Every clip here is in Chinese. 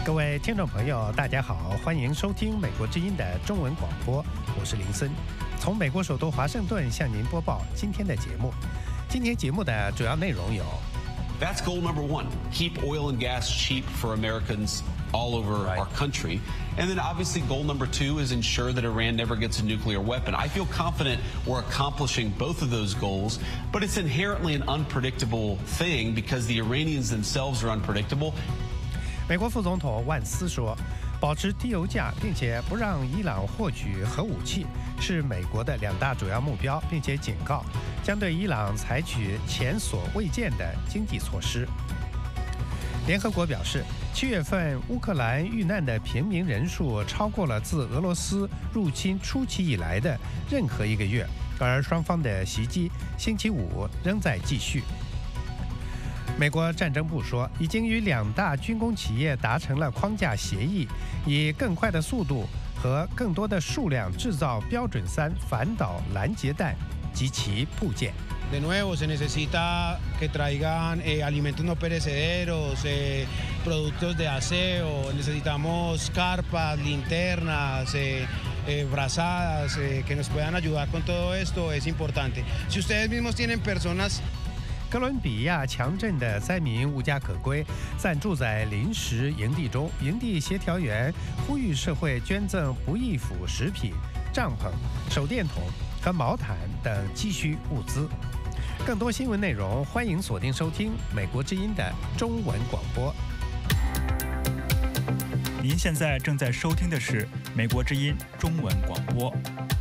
各位听众朋友，大家好，欢迎收听美国之音的中文广播，我是林森，从美国首都华盛顿向您播报今天的节目。今天节目的主要内容有 That's goal number one. Keep oil and gas cheap for Americans all over our country. And then obviously goal number two is ensure that Iran never gets a nuclear weapon. I feel confident we're accomplishing both of those goals, but it's inherently an unpredictable thing because the Iranians themselves are unpredictable. 美国副总统万斯说，保持低油价并且不让伊朗获取核武器是美国的两大主要目标，并且警告将对伊朗采取前所未见的经济措施。联合国表示，7月份乌克兰遇难的平民人数超过了自俄罗斯入侵初期以来的任何一个月，而双方的袭击星期五仍在继续。美国战争部说，已经与两大军工企业达成了框架协议，以更快的速度和更多的数量制造标准3反导拦截弹及其部件。 De nuevo, se necesita que traigan alimentos no perecederos, productos de aseo, necesitamos carpas, linternas, brazadas, que nos puedan ayudar con todo esto, es importante. Si ustedes mismos tienen personas 哥伦比亚强震的灾民无家可归，暂住在临时营地中。营地协调员呼吁社会捐赠不易腐食品、帐篷、手电筒和毛毯等急需物资。更多新闻内容，欢迎锁定收听美国之音的中文广播。 您现在正在收听的是美国之音中文广播。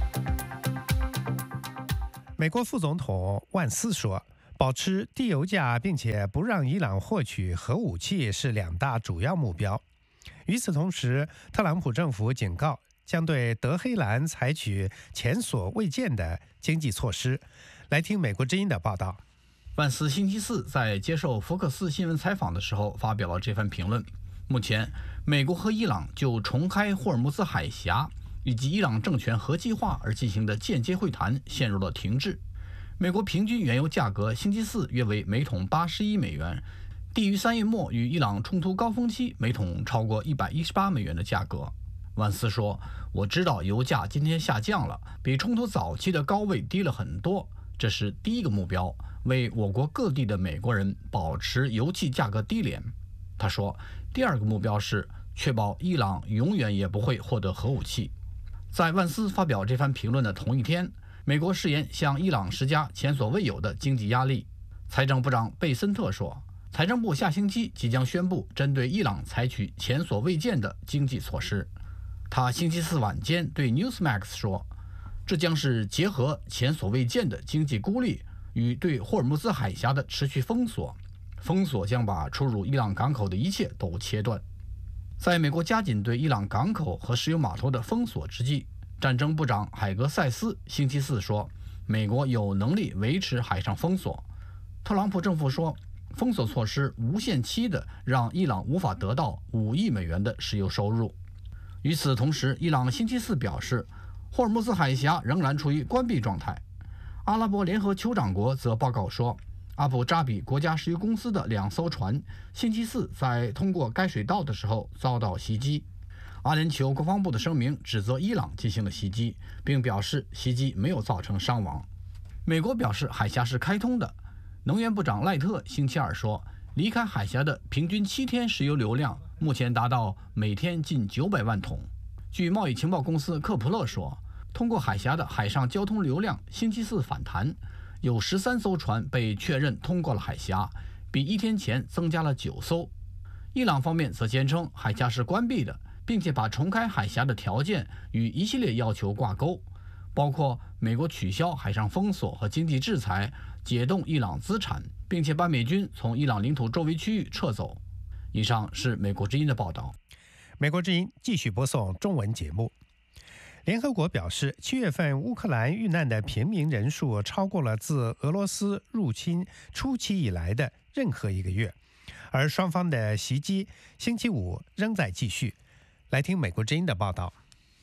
美国副总统万斯说，保持低油价并且不让伊朗获取核武器是两大主要目标。与此同时，特朗普政府警告将对德黑兰采取前所未见的经济措施。来听美国之音的报道。 万斯星期四在接受福克斯新闻采访的时候发表了这番评论。目前，美国和伊朗就重开霍尔木兹海峡以及伊朗政权核计划而进行的间接会谈陷入了停滞。美国平均原油价格星期四约为每桶81美元，低于3月末与伊朗冲突高峰期每桶超过118美元的价格。万斯说，我知道油价今天下降了，比冲突早期的高位低了很多，这是第一个目标，为我国各地的美国人保持油气价格低廉。他说，第二个目标是确保伊朗永远也不会获得核武器。在万斯发表这番评论的同一天，美国誓言向伊朗施加前所未有的经济压力。财政部长贝森特说，财政部下星期即将宣布针对伊朗采取前所未见的经济措施。他星期四晚间对 Newsmax 说，这将是结合前所未见的经济孤立与对霍尔木兹海峡的持续封锁，封锁将把出入伊朗港口的一切都切断。在美国加紧对伊朗港口和石油码头的封锁之际，战争部长海格塞斯星期四说，美国有能力维持海上封锁。特朗普政府说，封锁措施无限期的让伊朗无法得到5亿美元的石油收入。与此同时，伊朗星期四表示，霍尔木兹海峡仍然处于关闭状态。阿拉伯联合酋长国则报告说，阿布扎比国家石油公司的2艘船星期四在通过该水道的时候遭到袭击。阿联酋国防部的声明指责伊朗进行了袭击，并表示袭击没有造成伤亡。美国表示海峡是开通的。能源部长赖特星期二说，离开海峡的平均7天石油流量目前达到每天近900万桶。据贸易情报公司科普勒说，通过海峡的海上交通流量星期四反弹，有13艘船被确认通过了海峡，比1天前增加了9艘。伊朗方面则坚称海峡是关闭的，并且把重开海峡的条件与一系列要求挂钩，包括美国取消海上封锁和经济制裁，解冻伊朗资产，并且把美军从伊朗领土周围区域撤走。以上是美国之音的报道。 美国之音继续播送中文节目。联合国表示，7月份乌克兰遇难的平民人数超过了自俄罗斯入侵初期以来的任何一个月，而双方的袭击星期五仍在继续。来听美国之音的报道。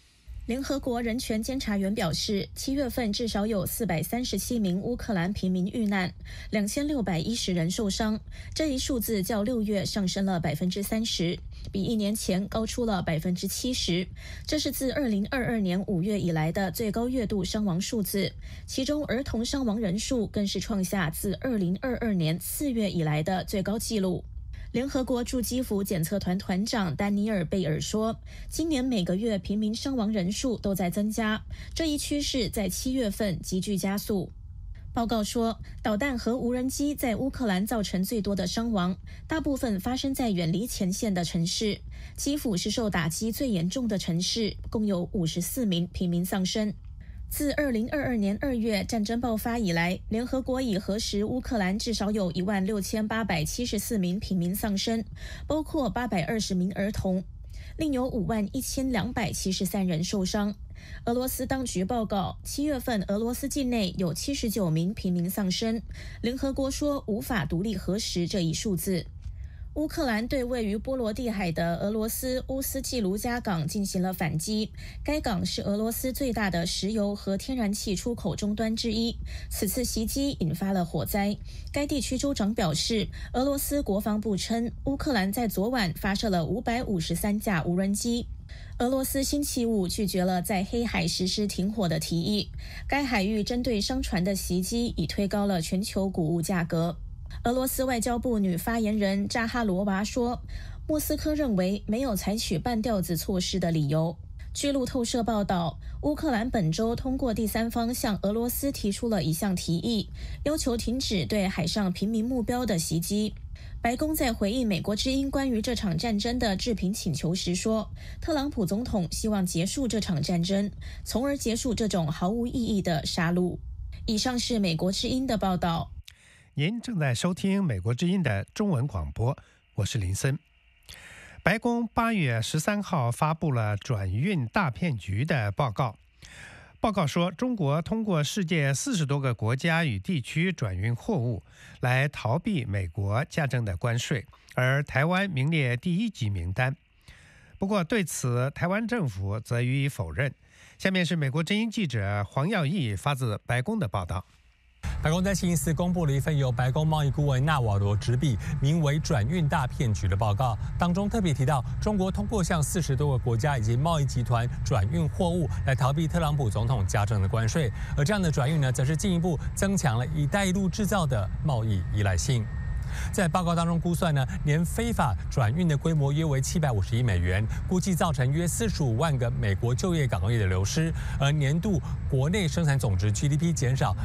联合国人权监察员表示，7月份至少有437名乌克兰平民遇难，2610人受伤。这一数字较6月上升了30%，比1年前高出了70%。这是自2022年5月以来的最高月度伤亡数字，其中儿童伤亡人数更是创下自2022年4月以来的最高纪录。联合国驻基辅检测团团长丹尼尔·贝尔说，今年每个月平民伤亡人数都在增加，这一趋势在7月份急剧加速。报告说，导弹和无人机在乌克兰造成最多的伤亡，大部分发生在远离前线的城市。基辅是受打击最严重的城市，共有54名平民丧生。自2022年2月战争爆发以来，联合国已核实乌克兰至少有16874名平民丧生，包括820名儿童，另有51273人受伤。俄罗斯当局报告，7月份俄罗斯境内有79名平民丧生，联合国说无法独立核实这一数字。乌克兰对位于波罗的海的俄罗斯乌斯季卢加港进行了反击，该港是俄罗斯最大的石油和天然气出口终端之一。此次袭击引发了火灾，该地区州长表示，俄罗斯国防部称，乌克兰在昨晚发射了553架无人机。俄罗斯星期五拒绝了在黑海实施停火的提议，该海域针对商船的袭击已推高了全球谷物价格。俄罗斯外交部女发言人扎哈罗娃说，莫斯科认为没有采取半吊子措施的理由。据路透社报道，乌克兰本周通过第三方向俄罗斯提出了一项提议，要求停止对海上平民目标的袭击。白宫在回应美国之音关于这场战争的置评请求时说，特朗普总统希望结束这场战争，从而结束这种毫无意义的杀戮。以上是美国之音的报道。 您正在收听美国之音的中文广播，我是林森。白宫8月13号发布了转运大骗局的报告。报告说，中国通过世界40多个国家与地区转运货物，来逃避美国加征的关税，而台湾名列第1级名单。不过，对此台湾政府则予以否认。下面是美国之音记者黄耀义发自白宫的报道。 白宫在星期四公布了一份由白宫贸易顾问纳瓦罗执笔，名为《转运大骗局》的报告，当中特别提到，中国通过向40多个国家以及贸易集团转运货物，来逃避特朗普总统加征的关税，而这样的转运呢，则是进一步增强了“一带一路”制造的贸易依赖性。在报告当中估算呢，年非法转运的规模约为750亿美元，估计造成约45万个美国就业岗位的流失，而年度国内生产总值 GDP 减少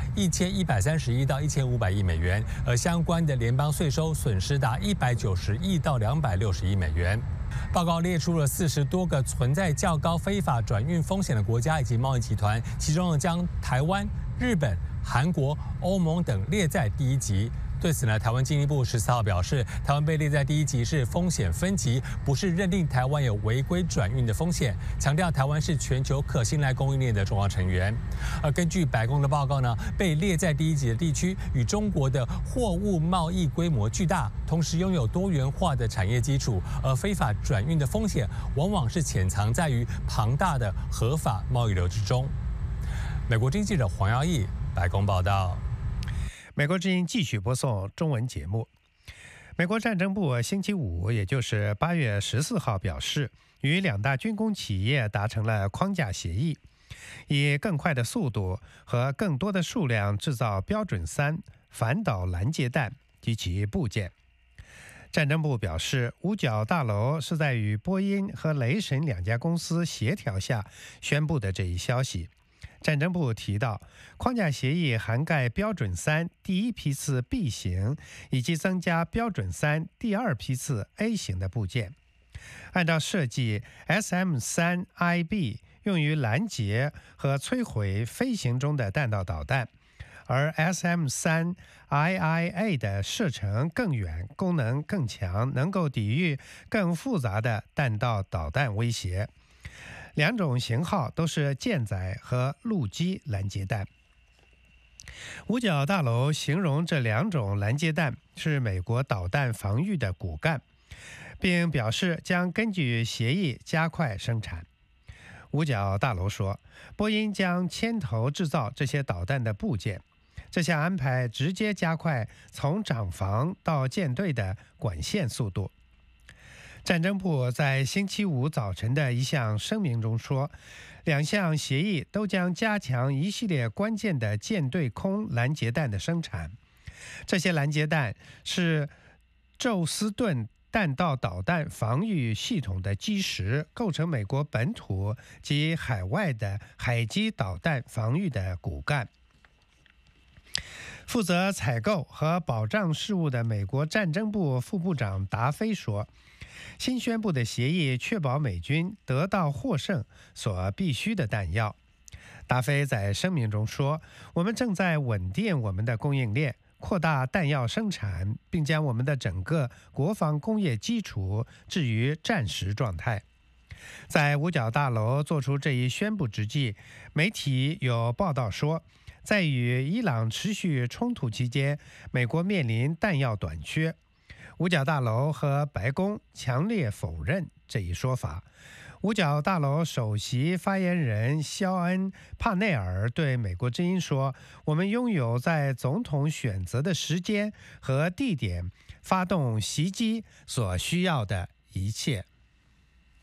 1130亿到1500亿美元，而相关的联邦税收损失达190亿到260亿美元。报告列出了40多个存在较高非法转运风险的国家以及贸易集团，其中呢将台湾、日本、韩国、欧盟等列在第1级。对此呢，台湾经济部14号表示，台湾被列在第1级是风险分级，不是认定台湾有违规转运的风险，强调台湾是全球可信赖供应链的重要成员。而根据白宫的报告呢，被列在第1级的地区与中国的货物贸易规模巨大，同时拥有多元化的产业基础，而非法转运的风险往往是潜藏在于庞大的合法贸易流之中。美国经济记者黄耀义，白宫报道。 美国之音继续播送中文节目。美国战争部星期五，也就是8月14号表示，与2大军工企业达成了框架协议，以更快的速度和更多的数量制造标准3反导拦截弹及其部件。战争部表示，五角大楼是在与波音和雷神2家公司协调下宣布的这一消息。战争部提到，框架协议涵盖标准3第1批次 B 型，以及增加标准3第2批次 A 型的部件。按照设计 ，SM-3IB 用于拦截和摧毁飞行中的弹道导弹，而 SM-3IIA 的射程更远，功能更强，能够抵御更复杂的弹道导弹威胁。2种型号都是舰载和陆基拦截弹。五角大楼形容这2种拦截弹是美国导弹防御的骨干，并表示将根据协议加快生产。 五角大楼说，波音将牵头制造这些导弹的部件。这项安排直接加快从厂房到舰队的管线速度。战争部在星期五早晨的一项声明中说，两项协议都将加强一系列关键的舰队空拦截弹的生产。这些拦截弹是宙斯盾弹道导弹防御系统的基石，构成美国本土及海外的海基导弹防御的骨干。负责采购和保障事务的美国战争部副部长达菲说，新宣布的协议确保美军得到获胜所必需的弹药。达菲在声明中说，我们正在稳定我们的供应链，扩大弹药生产，并将我们的整个国防工业基础置于战时状态。在五角大楼做出这一宣布之际，媒体有报道说，在与伊朗持续冲突期间，美国面临弹药短缺。五角大楼和白宫强烈否认这一说法。五角大楼首席发言人肖恩·帕内尔对美国之音说，我们拥有在总统选择的时间和地点发动袭击所需要的一切。